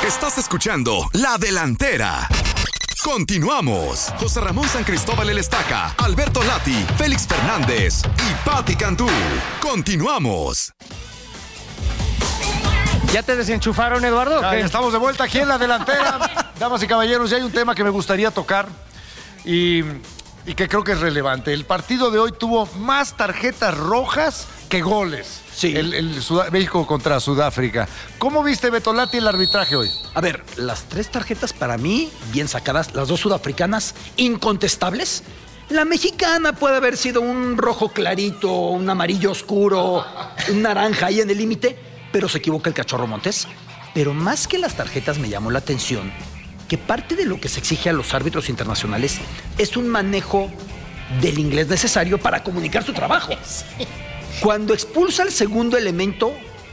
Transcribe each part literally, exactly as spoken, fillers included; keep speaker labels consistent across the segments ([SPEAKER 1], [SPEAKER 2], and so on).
[SPEAKER 1] Estás escuchando La Delantera. Continuamos. José Ramón San Cristóbal El Estaca, Alberto Lati, Félix Fernández y Pati Cantú. Continuamos.
[SPEAKER 2] ¿Ya te desenchufaron, Eduardo?
[SPEAKER 3] Ya, ya estamos de vuelta aquí en La Delantera. Damas y caballeros, ya hay un tema que me gustaría tocar y, y que creo que es relevante. El partido de hoy tuvo más tarjetas rojas que goles.
[SPEAKER 4] Sí.
[SPEAKER 3] El, el Sud- México contra Sudáfrica. ¿Cómo viste, Betolati, el arbitraje hoy?
[SPEAKER 4] A ver, las tres tarjetas para mí, bien sacadas, las dos sudafricanas, incontestables. La mexicana puede haber sido un rojo clarito, un amarillo oscuro, un naranja ahí en el límite, pero se equivoca el Cachorro Montes. Pero más que las tarjetas me llamó la atención que parte de lo que se exige a los árbitros internacionales es un manejo del inglés necesario para comunicar su trabajo. Sí. Cuando expulsa el segundo elemento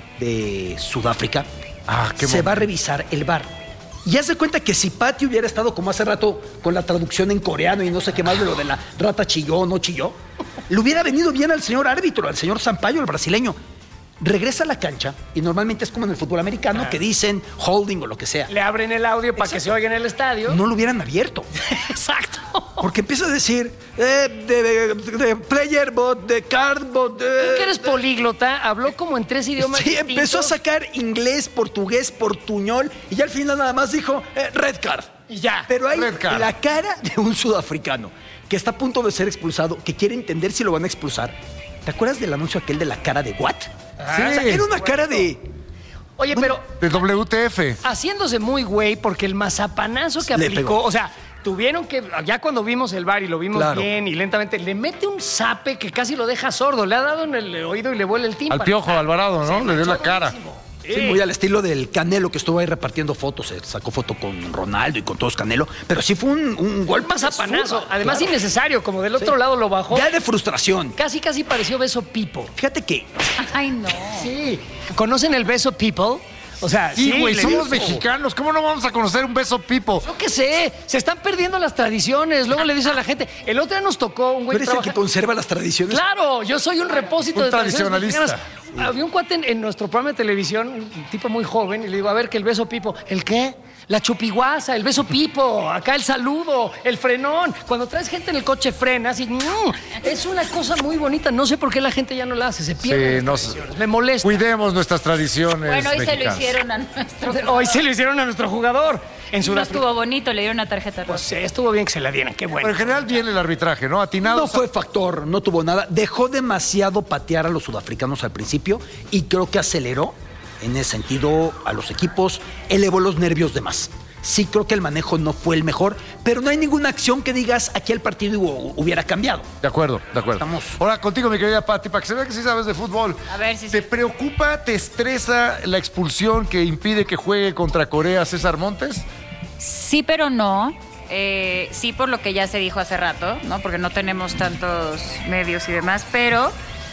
[SPEAKER 4] de Sudáfrica,
[SPEAKER 3] Ah, qué
[SPEAKER 4] se
[SPEAKER 3] momento.
[SPEAKER 4] va a revisar el V A R. Y haz de cuenta que si Pati hubiera estado como hace rato con la traducción en coreano y no sé qué más de lo de la rata chilló o no chilló, le hubiera venido bien al señor árbitro, al señor Sampaio, el brasileño. Regresa a la cancha y normalmente es como en el fútbol americano
[SPEAKER 2] Ah.
[SPEAKER 4] que dicen holding o lo que sea.
[SPEAKER 2] Le abren el audio para que se oiga en el estadio.
[SPEAKER 4] No lo hubieran abierto.
[SPEAKER 2] Exacto.
[SPEAKER 4] Porque empieza a decir, eh, de, de- de player bot, de card bot.
[SPEAKER 2] Tú que eres políglota, habló como en tres idiomas
[SPEAKER 4] Sí,
[SPEAKER 2] distintos.
[SPEAKER 4] empezó a sacar inglés, portugués, portuñol y ya al final nada más dijo eh, red card.
[SPEAKER 2] Y ya.
[SPEAKER 4] Pero hay
[SPEAKER 3] Red card.
[SPEAKER 4] la cara de un sudafricano que está a punto de ser expulsado, que quiere entender si lo van a expulsar. ¿Te acuerdas del anuncio aquel de la cara de what?
[SPEAKER 3] Sí.
[SPEAKER 4] O sea, era una cara de...
[SPEAKER 2] Oye, pero
[SPEAKER 3] De W T F.
[SPEAKER 2] haciéndose muy güey porque el mazapanazo que
[SPEAKER 4] Le
[SPEAKER 2] aplicó,
[SPEAKER 4] pegó.
[SPEAKER 2] o sea, tuvieron que, ya cuando vimos el V A R y lo vimos
[SPEAKER 4] Claro.
[SPEAKER 2] bien y lentamente, le mete un zape que casi lo deja sordo, le ha dado en el oído y le vuela el tímpano.
[SPEAKER 3] Al Piojo Alvarado, ¿no?
[SPEAKER 2] Se
[SPEAKER 3] Le dio la
[SPEAKER 2] manchó
[SPEAKER 3] cara.
[SPEAKER 2] durísimo.
[SPEAKER 4] Sí,
[SPEAKER 2] Sí.
[SPEAKER 4] muy al estilo del Canelo, que estuvo ahí repartiendo fotos. Se sacó foto con Ronaldo y con todos Canelo. Pero sí fue un, un golpe.
[SPEAKER 2] Un mazapanazo,
[SPEAKER 4] zurda,
[SPEAKER 2] además
[SPEAKER 4] claro.
[SPEAKER 2] innecesario, como del otro
[SPEAKER 4] Sí.
[SPEAKER 2] lado lo bajó.
[SPEAKER 4] Ya de frustración.
[SPEAKER 2] Casi, casi pareció beso Pipo.
[SPEAKER 4] Fíjate que
[SPEAKER 5] Ay, no.
[SPEAKER 2] Sí. ¿Conocen el beso People? O sea,
[SPEAKER 3] Sí, güey,
[SPEAKER 2] le
[SPEAKER 3] somos
[SPEAKER 2] dio-
[SPEAKER 3] mexicanos. ¿Cómo no vamos a conocer un beso pipo?
[SPEAKER 2] Yo qué sé, se están perdiendo las tradiciones. Luego le dice a la gente, el otro día nos tocó un
[SPEAKER 4] tú
[SPEAKER 2] güey
[SPEAKER 4] eres el
[SPEAKER 2] trabaja-
[SPEAKER 4] que conserva las tradiciones.
[SPEAKER 2] Claro, yo soy un repósito
[SPEAKER 3] Un
[SPEAKER 2] de tradiciones
[SPEAKER 3] tradicionalista.
[SPEAKER 2] mexicanas. Había un cuate en, en nuestro programa de televisión, un tipo muy joven, y le digo, a ver, que el beso Pipo. ¿El qué? La chupiguaza, el beso Pipo, acá el saludo, el frenón. Cuando traes gente en el coche frenas y mm, es una cosa muy bonita. No sé por qué la gente ya no la hace, se pierde.
[SPEAKER 3] Sí,
[SPEAKER 2] las
[SPEAKER 3] no
[SPEAKER 2] tradiciones. Me molesta.
[SPEAKER 3] Cuidemos nuestras tradiciones.
[SPEAKER 5] Bueno, hoy se lo
[SPEAKER 3] mexicanas.
[SPEAKER 5] hicieron a nuestro.
[SPEAKER 2] Hoy se lo hicieron a nuestro jugador en
[SPEAKER 5] No
[SPEAKER 2] Sudáfrica.
[SPEAKER 5] estuvo bonito, le dieron una tarjeta roja.
[SPEAKER 2] Pues sí, estuvo bien que se la dieran, qué bueno.
[SPEAKER 3] Pero en general bien el arbitraje, ¿no? Atinado.
[SPEAKER 4] No fue factor, no tuvo nada. Dejó demasiado patear a los sudafricanos al principio y creo que aceleró en ese sentido a los equipos, elevó los nervios de más. Sí creo que el manejo no fue el mejor, pero no hay ninguna acción que digas aquí el partido hu- hubiera cambiado.
[SPEAKER 3] De acuerdo, de acuerdo.
[SPEAKER 4] Estamos.
[SPEAKER 3] Ahora contigo, mi querida Pati, para que se vea que sí sabes de fútbol.
[SPEAKER 5] A ver si
[SPEAKER 3] ¿Te
[SPEAKER 5] sí.
[SPEAKER 3] preocupa, te estresa la expulsión que impide que juegue contra Corea César Montes?
[SPEAKER 5] Sí, pero no. Eh, sí, por lo que ya se dijo hace rato, ¿no? Porque no tenemos tantos medios y demás, pero.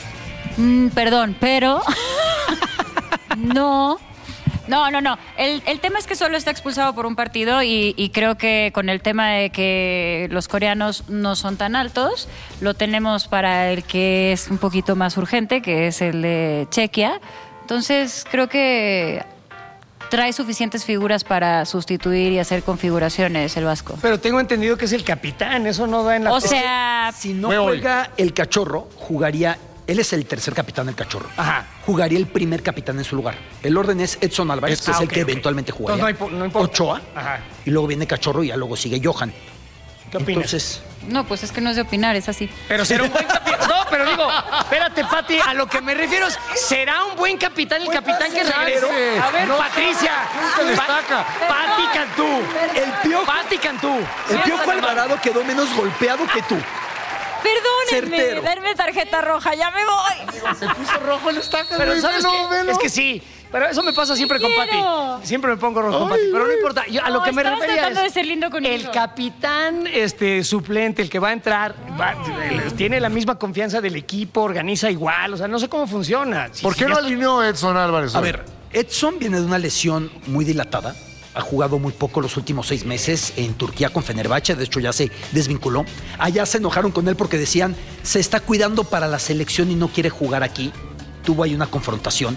[SPEAKER 5] mm, perdón, pero. no. No, no, no. El, el tema es que solo está expulsado por un partido y, y creo que con el tema de que los coreanos no son tan altos, lo tenemos para el que es un poquito más urgente, que es el de Chequia. Entonces, creo que trae suficientes figuras para sustituir y hacer configuraciones el Vasco.
[SPEAKER 2] Pero tengo entendido que es el capitán, eso no da en la...
[SPEAKER 5] O sea,
[SPEAKER 4] Si no
[SPEAKER 3] Fue hoy.
[SPEAKER 4] juega el Cachorro, jugaría. Él es el tercer capitán del Cachorro.
[SPEAKER 2] Ajá.
[SPEAKER 4] Jugaría el primer capitán en su lugar. El orden es Edson Álvarez, que
[SPEAKER 2] Ah,
[SPEAKER 4] es el
[SPEAKER 2] ok,
[SPEAKER 4] que
[SPEAKER 2] ok.
[SPEAKER 4] eventualmente jugaría.
[SPEAKER 2] Entonces no hay po- no importa.
[SPEAKER 4] Ochoa.
[SPEAKER 2] Ajá.
[SPEAKER 4] Y luego viene Cachorro y ya luego sigue Johan.
[SPEAKER 2] ¿Qué opinas?
[SPEAKER 4] Entonces,
[SPEAKER 5] no, pues es que no es de opinar, es así.
[SPEAKER 2] Pero será un buen capitán. No, pero digo, espérate, Pati, a lo que me refiero es, ¿será un buen capitán el capitán que regresó? A ver,
[SPEAKER 3] No,
[SPEAKER 2] Patricia.
[SPEAKER 3] no te destaca.
[SPEAKER 2] Pati Cantú.
[SPEAKER 4] el Piojo,
[SPEAKER 2] Pati Cantú.
[SPEAKER 4] el Piojo
[SPEAKER 2] Siéntate,
[SPEAKER 4] Alvarado quedó menos golpeado que tú.
[SPEAKER 5] Perdónenme,
[SPEAKER 4] Certero.
[SPEAKER 5] darme tarjeta roja, ya me voy.
[SPEAKER 3] Se puso rojo el estaca.
[SPEAKER 2] Pero
[SPEAKER 3] güey,
[SPEAKER 2] ¿sabes
[SPEAKER 3] velo,
[SPEAKER 2] qué?
[SPEAKER 3] velo.
[SPEAKER 2] Es que sí. Pero eso me pasa siempre con
[SPEAKER 5] quiero.
[SPEAKER 2] Pati. Siempre me pongo rojo con Pati. Pero no importa. Yo, a
[SPEAKER 5] No,
[SPEAKER 2] lo que me
[SPEAKER 5] estabas
[SPEAKER 2] refería
[SPEAKER 5] tratando
[SPEAKER 2] es
[SPEAKER 5] de ser lindo conmigo.
[SPEAKER 2] el capitán este, suplente, el que va a entrar, va- tiene la misma confianza del equipo, organiza igual. O sea, no sé cómo funciona. Si-
[SPEAKER 3] ¿Por
[SPEAKER 2] si
[SPEAKER 3] qué
[SPEAKER 2] ya
[SPEAKER 3] no
[SPEAKER 2] está-
[SPEAKER 3] alineó Edson Álvarez
[SPEAKER 4] A
[SPEAKER 3] hoy?
[SPEAKER 4] ver, Edson viene de una lesión muy dilatada. Ha jugado muy poco los últimos seis meses en Turquía con Fenerbahce. De hecho, ya se desvinculó. Allá se enojaron con él porque decían, se está cuidando para la selección y no quiere jugar aquí. Tuvo ahí una confrontación.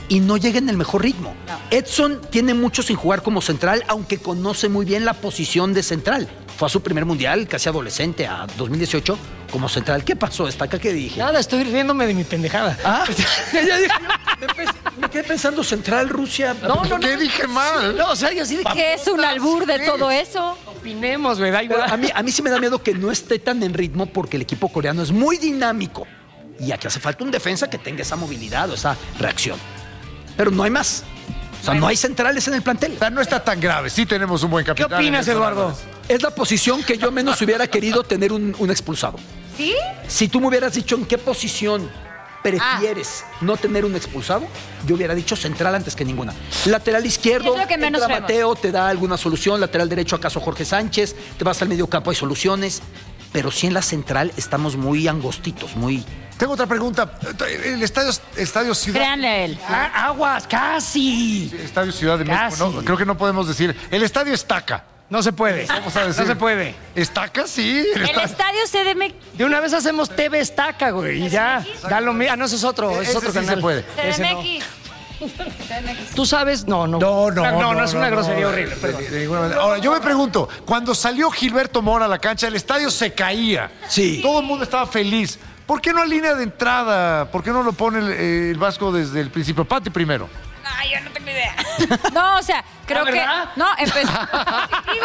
[SPEAKER 4] y no llega en el mejor ritmo.
[SPEAKER 5] No.
[SPEAKER 4] Edson tiene mucho sin jugar como central, aunque conoce muy bien la posición de central. Fue a su primer mundial, casi adolescente, a dos mil dieciocho, como central. ¿Qué pasó? ¿Destaca qué dije?
[SPEAKER 2] Nada, estoy riéndome de mi pendejada.
[SPEAKER 4] Ah, ya dije, me, pe- me quedé pensando central, Rusia.
[SPEAKER 2] No, no,
[SPEAKER 3] ¿Qué
[SPEAKER 2] no.
[SPEAKER 3] dije mal?
[SPEAKER 2] No, o sea, yo así de
[SPEAKER 5] ¿Qué es un albur de todo eso?
[SPEAKER 2] opinemos, güey, da
[SPEAKER 4] Pero
[SPEAKER 2] igual.
[SPEAKER 4] a mí, a mí sí me da miedo que no esté tan en ritmo porque el equipo coreano es muy dinámico. Y aquí hace falta un defensa que tenga esa movilidad o esa reacción. Pero no hay más. O sea, no hay centrales en el plantel.
[SPEAKER 3] O sea, no está tan grave. Sí tenemos un buen
[SPEAKER 2] ¿Qué
[SPEAKER 3] capitán.
[SPEAKER 2] opinas,
[SPEAKER 3] en el
[SPEAKER 2] Eduardo?
[SPEAKER 3] Álvarez.
[SPEAKER 4] Es la posición que yo menos hubiera querido tener un, un expulsado.
[SPEAKER 5] ¿Sí?
[SPEAKER 4] Si tú me hubieras dicho en qué posición prefieres no tener un expulsado, yo hubiera dicho central antes que ninguna. Lateral izquierdo,
[SPEAKER 5] Es lo que menos
[SPEAKER 4] entra
[SPEAKER 5] vemos.
[SPEAKER 4] Mateo, te da alguna solución. Lateral derecho, acaso Jorge Sánchez. Te vas al medio campo, hay soluciones. Pero sí en la central estamos muy angostitos, muy...
[SPEAKER 3] Tengo otra pregunta. El estadio, estadio Ciudad...
[SPEAKER 5] Créanle a él.
[SPEAKER 2] Ah, aguas, casi.
[SPEAKER 3] Estadio Ciudad de México,
[SPEAKER 2] Casi.
[SPEAKER 3] ¿no? Creo que no podemos decir. El estadio Estaca.
[SPEAKER 2] No se puede.
[SPEAKER 3] Vamos a decir.
[SPEAKER 2] No se puede.
[SPEAKER 3] ¿Estaca? Sí. el
[SPEAKER 5] El
[SPEAKER 3] estadio-
[SPEAKER 5] estadio C D M X.
[SPEAKER 2] De una vez hacemos T V Estaca, güey, y ya. Da lo mismo. Ah, no, ese es otro. Ese es
[SPEAKER 3] Ese
[SPEAKER 2] otro
[SPEAKER 3] sí
[SPEAKER 2] canal.
[SPEAKER 3] se puede.
[SPEAKER 2] Ese no.
[SPEAKER 5] C D M X. C D M X.
[SPEAKER 2] ¿Tú sabes? No, no.
[SPEAKER 3] No, no,
[SPEAKER 2] No, no, es una grosería
[SPEAKER 3] no,
[SPEAKER 2] horrible.
[SPEAKER 3] de-
[SPEAKER 2] perdón.
[SPEAKER 3] de- de ninguna manera. Ahora, yo me pregunto, cuando salió Gilberto Mora a la cancha, el estadio se caía.
[SPEAKER 4] Sí.
[SPEAKER 3] Todo el mundo estaba feliz. ¿Por qué no línea de entrada? ¿Por qué no lo pone el, eh, el Vasco desde el principio? Pati primero.
[SPEAKER 5] Ay, yo no tengo idea. No, o sea, creo
[SPEAKER 2] Ah,
[SPEAKER 5] que.
[SPEAKER 2] ¿verdad?
[SPEAKER 5] No, empezó. Positivo.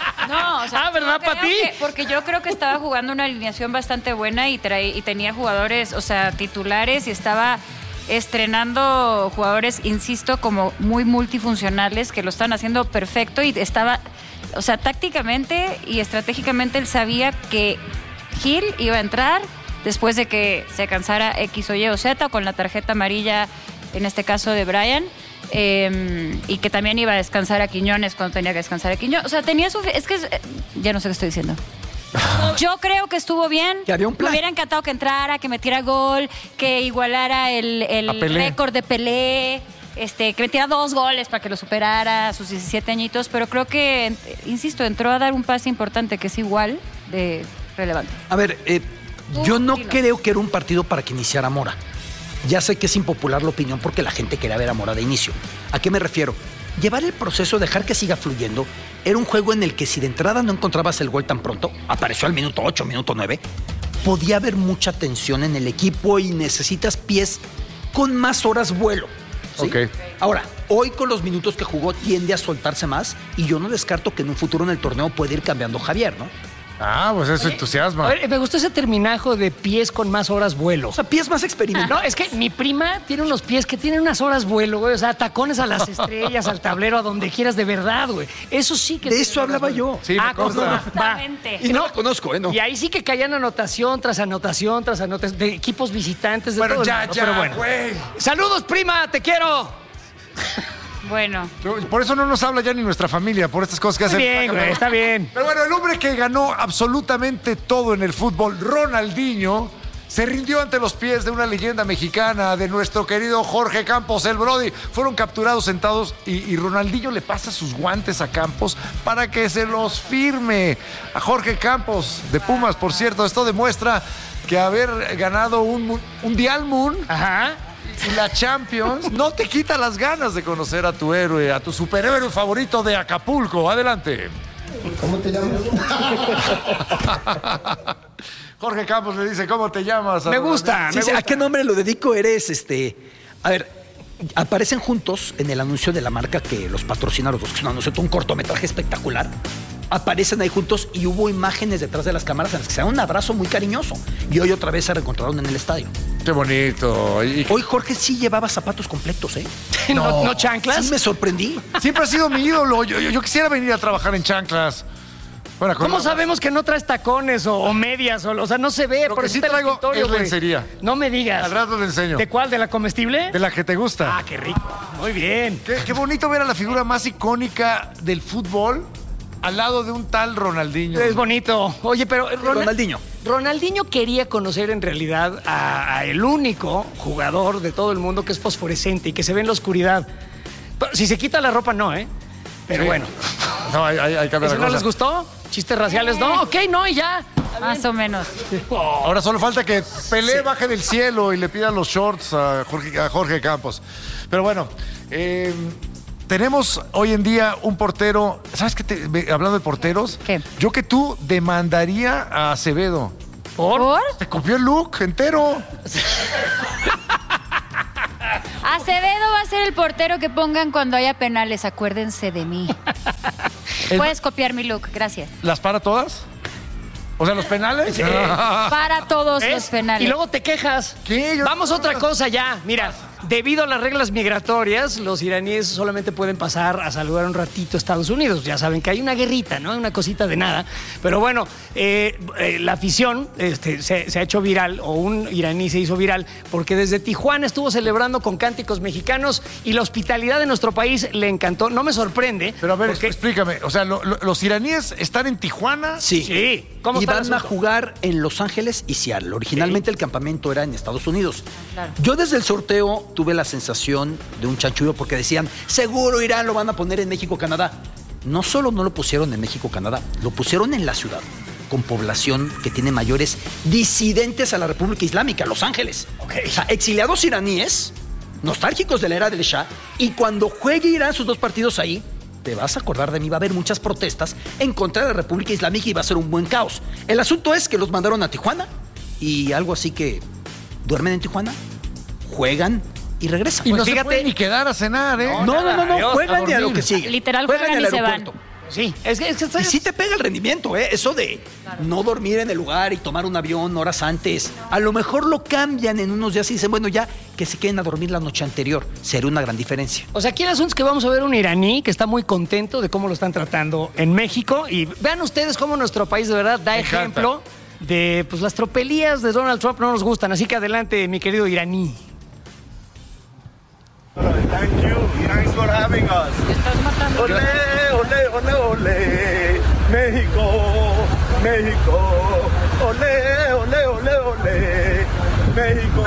[SPEAKER 5] No, o sea.
[SPEAKER 2] Ah, ¿verdad,
[SPEAKER 5] no, creo
[SPEAKER 2] Pati?
[SPEAKER 5] que- Porque yo creo que estaba jugando una alineación bastante buena y, trae, y tenía jugadores, o sea, titulares y estaba estrenando jugadores, insisto, como muy multifuncionales que lo están haciendo perfecto y estaba. O sea, tácticamente y estratégicamente él sabía que Gil iba a entrar después de que se cansara X o Y o Z o con la tarjeta amarilla, en este caso de Brian, eh, y que también iba a descansar a Quiñones cuando tenía que descansar a Quiñones. O sea, tenía su... Es que es- eh, ya no sé qué estoy diciendo. Yo creo que estuvo bien.
[SPEAKER 4] Que había un plan.
[SPEAKER 5] Me hubiera encantado que entrara, que metiera gol, que igualara el, el
[SPEAKER 3] A Pelé.
[SPEAKER 5] récord de Pelé, este, que metiera dos goles para que lo superara a sus diecisiete añitos, pero creo que, insisto, entró a dar un pase importante que es igual de relevante.
[SPEAKER 4] A ver, eh,
[SPEAKER 5] Tú,
[SPEAKER 4] yo no
[SPEAKER 5] dilo.
[SPEAKER 4] creo que era un partido para que iniciara Mora. Ya sé que es impopular la opinión porque la gente quería ver a Mora de inicio. ¿A qué me refiero? Llevar el proceso, dejar que siga fluyendo, era un juego en el que si de entrada no encontrabas el gol tan pronto, apareció al minuto ocho, minuto nueve, podía haber mucha tensión en el equipo y necesitas pies con más horas vuelo. ¿sí?
[SPEAKER 3] Ok.
[SPEAKER 4] Ahora, hoy con los minutos que jugó tiende a soltarse más y yo no descarto que en un futuro en el torneo puede ir cambiando Javier, ¿no?
[SPEAKER 3] Ah, pues eso entusiasma.
[SPEAKER 2] A ver, me gustó ese terminajo de pies con más horas vuelo.
[SPEAKER 4] O sea, pies más experimentados.
[SPEAKER 2] No, es que mi prima tiene unos pies que tienen unas horas vuelo, güey. O sea, tacones a las estrellas, al tablero, a donde quieras, de verdad, güey. Eso sí que...
[SPEAKER 4] De
[SPEAKER 2] tiene
[SPEAKER 4] eso
[SPEAKER 2] horas
[SPEAKER 4] hablaba
[SPEAKER 2] vuelo.
[SPEAKER 4] yo.
[SPEAKER 3] Sí, me
[SPEAKER 2] ah,
[SPEAKER 3] consta.
[SPEAKER 2] ¿cómo no? Va.
[SPEAKER 5] Exactamente.
[SPEAKER 4] Y no la conozco, ¿eh? No.
[SPEAKER 2] Y ahí sí que caían anotación tras anotación tras anotación de equipos visitantes de
[SPEAKER 3] Bueno,
[SPEAKER 2] todo el
[SPEAKER 3] ya,
[SPEAKER 2] mundo,
[SPEAKER 3] ya,
[SPEAKER 2] pero bueno.
[SPEAKER 3] güey.
[SPEAKER 2] Saludos, prima, te quiero.
[SPEAKER 5] Bueno.
[SPEAKER 3] Por eso no nos habla ya ni nuestra familia, por estas cosas que
[SPEAKER 2] Está
[SPEAKER 3] hacen.
[SPEAKER 2] bien, güey, está bien.
[SPEAKER 3] Pero bueno, el hombre que ganó absolutamente todo en el fútbol, Ronaldinho, se rindió ante los pies de una leyenda mexicana, de nuestro querido Jorge Campos, el Brody. Fueron capturados sentados y, y Ronaldinho le pasa sus guantes a Campos para que se los firme. A Jorge Campos, de Pumas, por cierto, esto demuestra que haber ganado un, mu- un Dial Moon
[SPEAKER 2] Ajá.
[SPEAKER 3] y la Champions no te quita las ganas de conocer a tu héroe, a tu superhéroe favorito de Acapulco. Adelante.
[SPEAKER 6] ¿Cómo te llamas?
[SPEAKER 3] Jorge Campos le dice, ¿cómo te llamas?
[SPEAKER 2] Me gusta,
[SPEAKER 4] Sí,
[SPEAKER 2] me
[SPEAKER 4] sí,
[SPEAKER 2] gusta.
[SPEAKER 4] ¿a qué nombre lo dedico? Eres este. A ver, aparecen juntos en el anuncio de la marca que los patrocina a los dos, que es un anuncio, un cortometraje espectacular. Aparecen ahí juntos y hubo imágenes detrás de las cámaras en las que se dan un abrazo muy cariñoso. Y hoy otra vez se reencontraron en el estadio.
[SPEAKER 3] Qué bonito. Y-
[SPEAKER 4] Hoy Jorge sí llevaba zapatos completos, ¿eh?
[SPEAKER 2] ¿No, no chanclas?
[SPEAKER 4] Sí me sorprendí.
[SPEAKER 3] Siempre ha sido mi ídolo. Yo, yo- yo quisiera venir a trabajar en chanclas. Bueno, con-
[SPEAKER 2] ¿Cómo sabemos que no traes tacones o, o medias? O, o sea, no se ve.
[SPEAKER 3] Lo
[SPEAKER 2] por
[SPEAKER 3] que
[SPEAKER 2] eso
[SPEAKER 3] sí
[SPEAKER 2] está el
[SPEAKER 3] traigo
[SPEAKER 2] escritorio,
[SPEAKER 3] es
[SPEAKER 2] güey.
[SPEAKER 3] lencería.
[SPEAKER 2] No me digas.
[SPEAKER 3] Al rato le enseño.
[SPEAKER 2] ¿De cuál? ¿De la comestible?
[SPEAKER 3] De la que te gusta.
[SPEAKER 2] Ah, qué rico. Muy bien.
[SPEAKER 3] Qué, qué bonito ver a la figura más icónica del fútbol al lado de un tal Ronaldinho.
[SPEAKER 2] Es bonito. Oye, pero Ronald-
[SPEAKER 4] Ronaldinho.
[SPEAKER 2] Ronaldinho quería conocer en realidad a, a el único jugador de todo el mundo que es fosforescente y que se ve en la oscuridad. Pero si se quita la ropa, no, ¿eh? Pero
[SPEAKER 3] Sí.
[SPEAKER 2] bueno.
[SPEAKER 3] No, hay, hay, hay que ver
[SPEAKER 2] ¿Eso
[SPEAKER 3] la
[SPEAKER 2] no
[SPEAKER 3] cosa.
[SPEAKER 2] les gustó? ¿Chistes raciales? No, ok, no, y ya.
[SPEAKER 5] Más o menos.
[SPEAKER 3] Ahora solo falta que Pelé baje del cielo y le pida los shorts a Jorge, a Jorge Campos. Pero bueno, eh, tenemos hoy en día un portero. ¿Sabes qué? Te, hablando de porteros,
[SPEAKER 5] ¿Qué?
[SPEAKER 3] yo que tú demandaría a Acevedo.
[SPEAKER 2] ¿Por?
[SPEAKER 5] ¿Por?
[SPEAKER 3] Te copió el look entero.
[SPEAKER 5] Acevedo va a ser el portero que pongan cuando haya penales. Acuérdense de mí. Puedes copiar mi look, gracias.
[SPEAKER 3] ¿Las para todas? O sea, los penales.
[SPEAKER 5] Para todos
[SPEAKER 2] ¿Ves?
[SPEAKER 5] los penales.
[SPEAKER 2] Y luego te quejas.
[SPEAKER 3] ¿Qué? Yo-
[SPEAKER 2] Vamos a otra cosa ya. Mira, debido a las reglas migratorias, los iraníes solamente pueden pasar a saludar un ratito a Estados Unidos. Ya saben que hay una guerrita, ¿no? Una cosita de nada. Pero bueno, eh, eh, la afición este, se, se ha hecho viral, o un iraní se hizo viral, porque desde Tijuana estuvo celebrando con cánticos mexicanos y la hospitalidad de nuestro país le encantó. No me sorprende.
[SPEAKER 3] Pero a ver,
[SPEAKER 2] porque-
[SPEAKER 3] explícame. O sea, lo- lo- los iraníes están en Tijuana.
[SPEAKER 4] Sí.
[SPEAKER 2] Sí. ¿Cómo
[SPEAKER 4] y
[SPEAKER 2] está el
[SPEAKER 4] van a
[SPEAKER 2] asunto?
[SPEAKER 4] jugar en Los Ángeles y Seattle. Originalmente el campamento era en Estados Unidos.
[SPEAKER 5] Claro.
[SPEAKER 4] Yo desde el sorteo tuve la sensación de un chanchullo porque decían, seguro Irán lo van a poner en México, Canadá. No solo no lo pusieron en México, Canadá, lo pusieron en la ciudad, con población que tiene mayores disidentes a la República Islámica, Los Ángeles.
[SPEAKER 2] Ok.
[SPEAKER 4] O sea, exiliados iraníes, nostálgicos de la era del Shah, y cuando juegue Irán sus dos partidos ahí, te vas a acordar de mí, va a haber muchas protestas en contra de la República Islámica y va a ser un buen caos. El asunto es que los mandaron a Tijuana y algo así que duermen en Tijuana, juegan y regresan.
[SPEAKER 3] Y
[SPEAKER 2] Pues
[SPEAKER 3] no se
[SPEAKER 2] fíjate-
[SPEAKER 3] pueden ni quedar a cenar, ¿eh?
[SPEAKER 4] no, no, no, no,
[SPEAKER 2] Adiós,
[SPEAKER 4] juegan
[SPEAKER 3] a
[SPEAKER 4] y a lo
[SPEAKER 3] dormir.
[SPEAKER 4] que sigue.
[SPEAKER 5] Literal,
[SPEAKER 4] juegan
[SPEAKER 5] juegan
[SPEAKER 4] en el
[SPEAKER 5] y se van.
[SPEAKER 4] aeropuerto.
[SPEAKER 2] Sí, es que, es que
[SPEAKER 4] Y sí te pega el rendimiento, ¿eh? Eso de no dormir en el lugar y tomar un avión horas antes. A lo mejor lo cambian en unos días y dicen, bueno, ya que se queden a dormir la noche anterior. Sería una gran diferencia.
[SPEAKER 2] O sea, aquí el asunto es que vamos a ver un iraní que está muy contento de cómo lo están tratando en México. Y vean ustedes cómo nuestro país de verdad da
[SPEAKER 3] Me encanta.
[SPEAKER 2] ejemplo de pues las tropelías de Donald Trump no nos gustan. Así que adelante, mi querido iraní.
[SPEAKER 6] Thank you. Thanks for having us.
[SPEAKER 5] Estás matando.
[SPEAKER 6] Ole, ole, ole, ole. México, México. Ole, ole, ole, ole. México,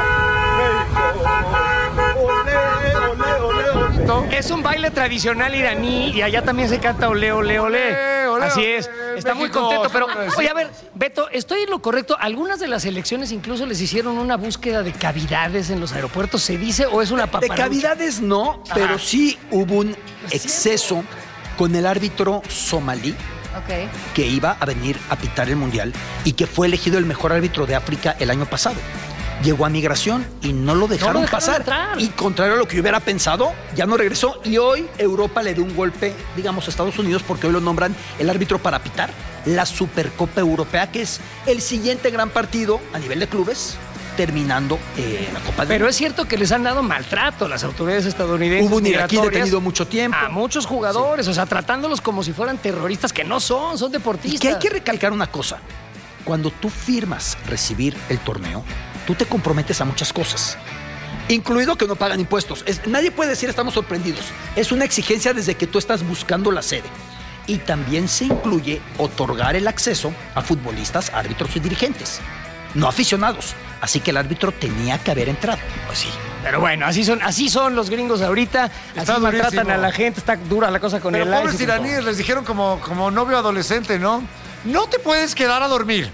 [SPEAKER 6] México. Ole, ole, ole, ole.
[SPEAKER 2] Es un baile tradicional iraní y allá también se canta ole, ole, ole.
[SPEAKER 3] Ole, ole,
[SPEAKER 2] Así
[SPEAKER 3] ole,
[SPEAKER 2] es. Está muy
[SPEAKER 3] México,
[SPEAKER 2] contento, pero
[SPEAKER 3] señores.
[SPEAKER 2] oye, a ver, Beto, ¿estoy en lo correcto? ¿Algunas de las elecciones incluso les hicieron una búsqueda de cavidades en los aeropuertos? ¿Se dice o es una
[SPEAKER 4] De
[SPEAKER 2] paparrucha?
[SPEAKER 4] cavidades no, pero sí hubo un exceso con el árbitro somalí
[SPEAKER 5] Ok.
[SPEAKER 4] que iba a venir a pitar el Mundial y que fue elegido el mejor árbitro de África el año pasado. Llegó a migración y no lo dejaron,
[SPEAKER 2] dejaron
[SPEAKER 4] pasar.
[SPEAKER 2] entrar.
[SPEAKER 4] Y contrario a lo que yo hubiera pensado, ya no regresó. Y hoy Europa le dio un golpe, digamos, a Estados Unidos porque hoy lo nombran el árbitro para pitar la Supercopa Europea, que es el siguiente gran partido a nivel de clubes, terminando eh, la Copa del
[SPEAKER 2] Pero
[SPEAKER 4] Mundo.
[SPEAKER 2] es cierto que les han dado maltrato las autoridades estadounidenses.
[SPEAKER 4] Hubo un iraquí
[SPEAKER 2] migratorias
[SPEAKER 4] detenido mucho tiempo.
[SPEAKER 2] A muchos jugadores, o sea, tratándolos como si fueran terroristas, que no son, son
[SPEAKER 4] Y
[SPEAKER 2] deportistas.
[SPEAKER 4] que hay que recalcar una cosa. Cuando tú firmas recibir el torneo, tú te comprometes a muchas cosas. Incluido que no pagan impuestos. Es- nadie puede decir estamos sorprendidos. Es una exigencia desde que tú estás buscando la sede. Y también se incluye otorgar el acceso a futbolistas, árbitros y dirigentes. No aficionados. Así que el árbitro tenía que haber entrado.
[SPEAKER 2] Pues sí. Pero bueno, así son, así son los gringos ahorita.
[SPEAKER 3] Está
[SPEAKER 2] así maltratan
[SPEAKER 3] durísimo.
[SPEAKER 2] a la gente, está dura la cosa con
[SPEAKER 3] Pero
[SPEAKER 2] el ICE y
[SPEAKER 3] pobres
[SPEAKER 2] con todo.
[SPEAKER 3] iraníes les dijeron como, como novio adolescente, ¿no? No te puedes quedar a dormir.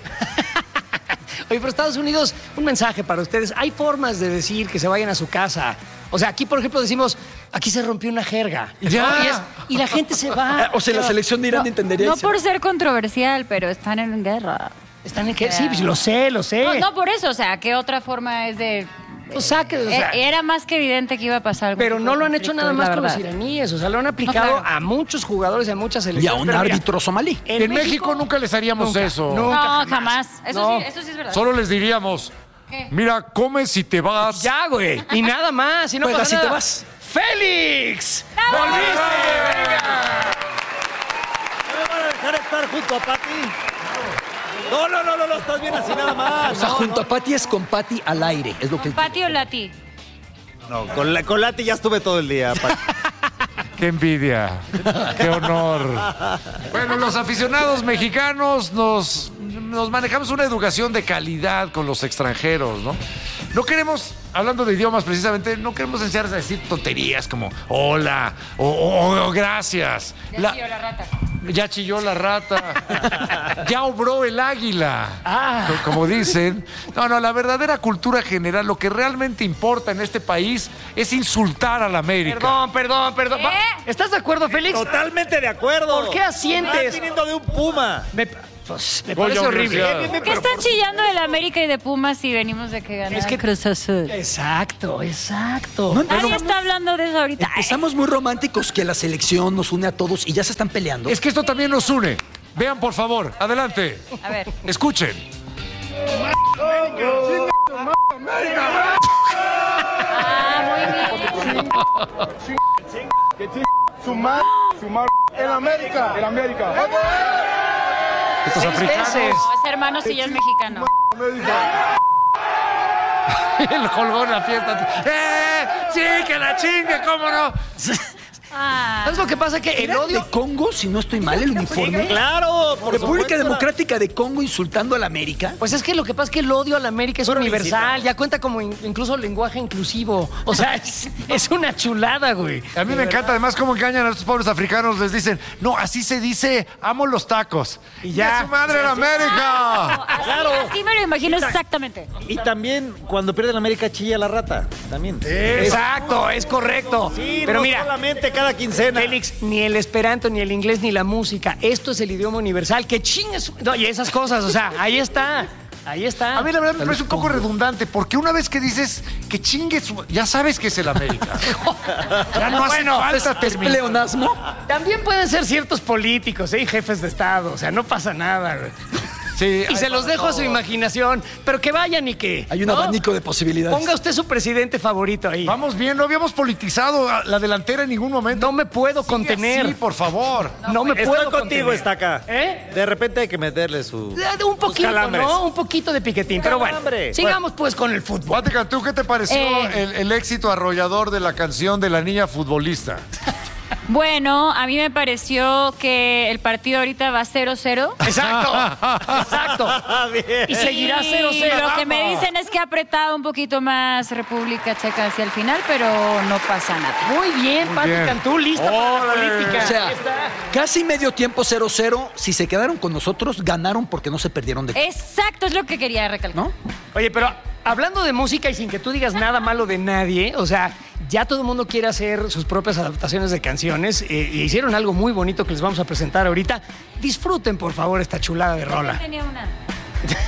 [SPEAKER 2] Oye, pero Estados Unidos, un mensaje para ustedes. Hay formas de decir que se vayan a su casa. O sea, aquí, por ejemplo, decimos, aquí se rompió una jerga.
[SPEAKER 3] Ya.
[SPEAKER 2] ¿no? Y, es- y la gente se va.
[SPEAKER 4] O sea, la selección de Irán
[SPEAKER 5] No,
[SPEAKER 4] entendería.
[SPEAKER 5] no
[SPEAKER 4] y se-
[SPEAKER 5] por ser controversial, pero están en guerra.
[SPEAKER 2] Están en que, sí, pues lo sé, lo sé.
[SPEAKER 5] No, no por eso, o sea, ¿qué otra forma es de...?
[SPEAKER 2] Pues saque, o sea,
[SPEAKER 5] Eh, Era más que evidente que iba a pasar algo.
[SPEAKER 2] pero no lo han hecho nada más con los iraníes. O sea, lo han aplicado
[SPEAKER 5] No, claro.
[SPEAKER 2] a muchos jugadores y a muchas
[SPEAKER 4] Y a
[SPEAKER 2] selecciones.
[SPEAKER 4] un
[SPEAKER 2] Pero mira,
[SPEAKER 4] árbitro somalí.
[SPEAKER 3] En, México, nunca les haríamos
[SPEAKER 2] nunca,
[SPEAKER 3] eso.
[SPEAKER 2] nunca.
[SPEAKER 5] No,
[SPEAKER 2] jamás.
[SPEAKER 5] jamás. Eso,
[SPEAKER 2] No.
[SPEAKER 5] sí, eso sí es verdad.
[SPEAKER 3] Solo les diríamos,
[SPEAKER 5] ¿Qué?
[SPEAKER 3] mira, come si te vas.
[SPEAKER 2] Ya, güey. Y nada más. Y no
[SPEAKER 4] Juega
[SPEAKER 2] pasa
[SPEAKER 4] si te
[SPEAKER 2] nada.
[SPEAKER 4] vas.
[SPEAKER 2] ¡Félix!
[SPEAKER 5] ¡Bravo!
[SPEAKER 2] ¡Volviste! ¡Venga!
[SPEAKER 7] ¿No me van a dejar estar junto a Pati? No, no, no, no, no, estás bien así nada más.
[SPEAKER 4] O sea,
[SPEAKER 7] No,
[SPEAKER 4] junto
[SPEAKER 7] no.
[SPEAKER 4] a Pati es con Pati al aire. Es lo que él
[SPEAKER 5] ¿Pati o Lati?
[SPEAKER 7] No, con, la, con Lati ya estuve todo el día, Pati.
[SPEAKER 3] ¡Qué envidia! ¡Qué honor! Bueno, los aficionados mexicanos nos, nos manejamos una educación de calidad con los extranjeros, ¿no? No queremos, hablando de idiomas precisamente, no queremos enseñarles a decir tonterías como hola o, o- o gracias.
[SPEAKER 5] Ya
[SPEAKER 3] La-
[SPEAKER 5] sí, o la rata.
[SPEAKER 3] Ya chilló la rata. Ya obró el águila.
[SPEAKER 2] Ah.
[SPEAKER 3] Co- Como dicen. No, no, la verdadera cultura general, lo que realmente importa en este país es insultar a la América.
[SPEAKER 2] Perdón, perdón, perdón. Va-
[SPEAKER 5] ¿Eh?
[SPEAKER 2] ¿Estás de acuerdo, Félix?
[SPEAKER 7] Totalmente de acuerdo.
[SPEAKER 2] ¿Por qué asientes?
[SPEAKER 7] Estás viniendo de un Puma.
[SPEAKER 2] Me, pues, me
[SPEAKER 3] Voy a
[SPEAKER 2] parece horrible.
[SPEAKER 3] universidad.
[SPEAKER 5] ¿Qué están chillando del América y de Pumas si venimos de que gana
[SPEAKER 2] Es que-
[SPEAKER 5] Cruz Azul?
[SPEAKER 2] Exacto, exacto.
[SPEAKER 4] No,
[SPEAKER 5] Nadie está hablando de eso ahorita.
[SPEAKER 4] Empezamos muy románticos, que la selección nos une a todos y ya se están peleando.
[SPEAKER 3] Es que esto también nos une. Vean, por favor, adelante.
[SPEAKER 5] A ver.
[SPEAKER 3] Escuchen.
[SPEAKER 5] Ah, muy bien.
[SPEAKER 6] Sumar, sumar. El América. El América.
[SPEAKER 3] Estos
[SPEAKER 2] Seis
[SPEAKER 3] africanos.
[SPEAKER 2] veces.
[SPEAKER 5] No, es hermano si ya es mexicano.
[SPEAKER 3] El colgón, la fiesta. ¡Eh! ¡Sí, que la chingue! ¿Cómo no?
[SPEAKER 5] Ah.
[SPEAKER 2] ¿Sabes lo que pasa? Que el
[SPEAKER 4] ¿Era
[SPEAKER 2] odio...
[SPEAKER 4] de Congo, si no estoy mal, el uniforme?
[SPEAKER 7] Claro, por
[SPEAKER 4] República
[SPEAKER 7] supuesto.
[SPEAKER 4] Democrática de Congo insultando a la América.
[SPEAKER 2] Pues es que lo que pasa es que el odio a la América es
[SPEAKER 7] Puro
[SPEAKER 2] universal,
[SPEAKER 7] visita.
[SPEAKER 2] ya cuenta como in- incluso lenguaje inclusivo. O sea, es, es una chulada, güey.
[SPEAKER 3] A mí me encanta además cómo engañan a estos pobres africanos. Les dicen, no, así se dice, amo los tacos. Y ya. ¡Su madre la América!
[SPEAKER 5] Así,
[SPEAKER 7] Claro.
[SPEAKER 5] así me lo imagino exactamente.
[SPEAKER 7] Y también cuando pierde la América chilla la rata. También.
[SPEAKER 2] Exacto, es correcto.
[SPEAKER 7] Sí,
[SPEAKER 2] Pero
[SPEAKER 7] no
[SPEAKER 2] mira,
[SPEAKER 7] solamente cada quincena.
[SPEAKER 2] Félix, ni el esperanto, ni el inglés, ni la música. Esto es el idioma universal. Que chingues. No, y esas cosas, o sea, ahí está. Ahí está.
[SPEAKER 3] A mí la verdad me parece un poco redundante, porque una vez que dices que chingue su... Ya sabes que es el América. Ya no hace
[SPEAKER 2] Bueno,
[SPEAKER 3] falta
[SPEAKER 4] ¿Es
[SPEAKER 3] terminar.
[SPEAKER 4] pleonasmo?
[SPEAKER 2] También pueden ser ciertos políticos, ¿eh? Y jefes de Estado. O sea, no pasa nada, güey.
[SPEAKER 3] Sí,
[SPEAKER 2] Y
[SPEAKER 3] ay,
[SPEAKER 2] se los dejo a su imaginación. Pero que vayan y que.
[SPEAKER 4] Hay un
[SPEAKER 2] ¿no?
[SPEAKER 4] abanico de posibilidades.
[SPEAKER 2] Ponga usted su presidente favorito ahí.
[SPEAKER 3] Vamos bien, no habíamos politizado a la delantera en ningún momento.
[SPEAKER 2] No me puedo
[SPEAKER 3] Sigue
[SPEAKER 2] contener.
[SPEAKER 3] así, por favor.
[SPEAKER 2] No, me
[SPEAKER 7] Estoy
[SPEAKER 2] puedo
[SPEAKER 7] contigo,
[SPEAKER 2] contener.
[SPEAKER 7] Estaca.
[SPEAKER 2] ¿Eh?
[SPEAKER 7] De repente hay que meterle su...
[SPEAKER 2] Eh, Un poquito,
[SPEAKER 7] calambres.
[SPEAKER 2] ¿no? Un poquito de piquetín. Pero bueno,
[SPEAKER 7] Calambre.
[SPEAKER 2] sigamos pues con el fútbol.
[SPEAKER 3] Vatican, ¿tú qué te pareció
[SPEAKER 5] Eh.
[SPEAKER 3] el, el éxito arrollador de la canción de la niña futbolista?
[SPEAKER 5] Bueno, a mí me pareció que el partido ahorita va cero cero.
[SPEAKER 2] Exacto, exacto.
[SPEAKER 7] Ah, bien.
[SPEAKER 2] Y seguirá
[SPEAKER 5] Y
[SPEAKER 2] cero cero.
[SPEAKER 5] Lo que me dicen es que ha apretado un poquito más República Checa hacia el final, pero no pasa nada.
[SPEAKER 2] Muy bien, Pati
[SPEAKER 3] bien.
[SPEAKER 2] Cantú, lista para la
[SPEAKER 3] Órale.
[SPEAKER 2] política.
[SPEAKER 4] O sea,
[SPEAKER 2] Ahí está.
[SPEAKER 4] casi medio tiempo cero cero. Si se quedaron con nosotros, ganaron porque no se perdieron de...
[SPEAKER 5] Exacto, es lo que quería recalcar.
[SPEAKER 4] ¿No?
[SPEAKER 2] Oye, pero hablando de música y sin que tú digas nada malo de nadie, o sea, ya todo el mundo quiere hacer sus propias adaptaciones de canciones eh, y hicieron algo muy bonito que les vamos a presentar ahorita. Disfruten, por favor, esta chulada de rola.
[SPEAKER 5] Tenía una.